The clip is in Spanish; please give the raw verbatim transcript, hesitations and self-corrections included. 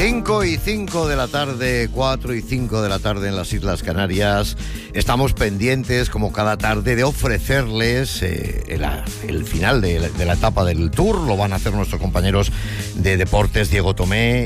cinco y cinco de la tarde, cuatro y cinco de la tarde en las Islas Canarias. Estamos pendientes, como cada tarde, de ofrecerles eh, el, el final de la, de la etapa del Tour. Lo van a hacer nuestros compañeros de deportes, Diego Tomé